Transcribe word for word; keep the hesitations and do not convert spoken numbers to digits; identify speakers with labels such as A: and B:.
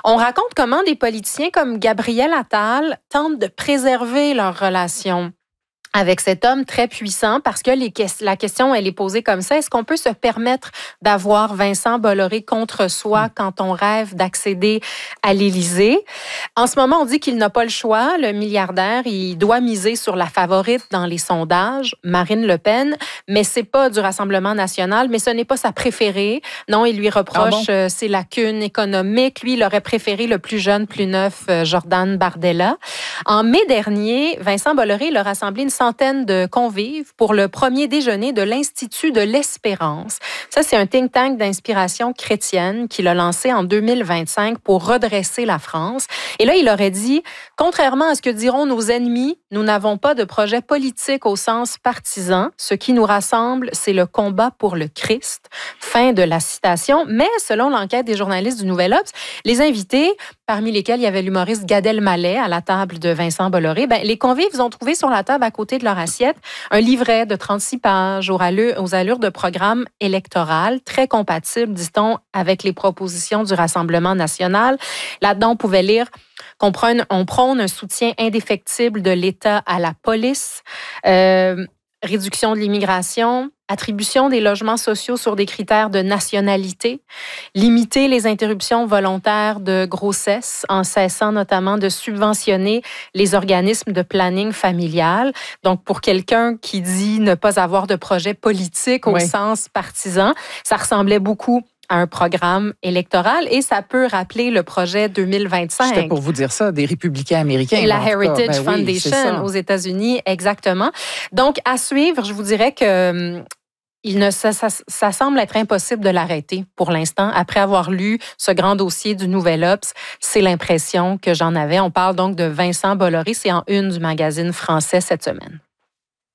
A: On raconte comment des politiciens comme Gabriel Attal tentent de préserver leur relation avec cet homme très puissant parce que les, la question, elle est posée comme ça. Est-ce qu'on peut se permettre d'avoir Vincent Bolloré contre soi quand on rêve d'accéder à l'Élysée? En ce moment, on dit qu'il n'a pas le choix. Le milliardaire, il doit miser sur la favorite dans les sondages, Marine Le Pen, mais c'est pas du Rassemblement national, mais ce n'est pas sa préférée. Non, il lui reproche ah bon? ses lacunes économiques. Lui, il aurait préféré le plus jeune, plus neuf, Jordan Bardella. En mai dernier, Vincent Bolloré, il a rassemblé une centaine de convives pour le premier déjeuner de l'Institut de l'Espérance. Ça, c'est un think tank d'inspiration chrétienne qu'il a lancé en deux mille vingt-cinq pour redresser la France. Et là, il aurait dit, contrairement à ce que diront nos ennemis, nous n'avons pas de projet politique au sens partisan. Ce qui nous rassemble, c'est le combat pour le Christ. Fin de la citation. Mais selon l'enquête des journalistes du Nouvel Obs, les invités, parmi lesquels il y avait l'humoriste Gad Elmaleh à la table de Vincent Bolloré, ben, les convives ont trouvé sur la table à côté de leur assiette un livret de trente-six pages aux allures, aux allures de programme électoral, très compatible, dit-on, avec les propositions du Rassemblement national. Là-dedans, on pouvait lire qu'on prône, on prône un soutien indéfectible de l'État à la police, euh, réduction de l'immigration, attribution des logements sociaux sur des critères de nationalité, limiter les interruptions volontaires de grossesse en cessant notamment de subventionner les organismes de planning familial. Donc, pour quelqu'un qui dit ne pas avoir de projet politique au oui. sens partisan, ça ressemblait beaucoup à un programme électoral et ça peut rappeler le projet deux mille vingt-cinq.
B: C'était pour vous dire ça, des républicains américains.
A: Et la Heritage ben Foundation oui, aux États-Unis, exactement. Donc, à suivre, je vous dirais que il ne, ça, ça, ça semble être impossible de l'arrêter pour l'instant. Après avoir lu ce grand dossier du Nouvel Obs, c'est l'impression que j'en avais. On parle donc de Vincent Bolloré, c'est en une du magazine français cette semaine.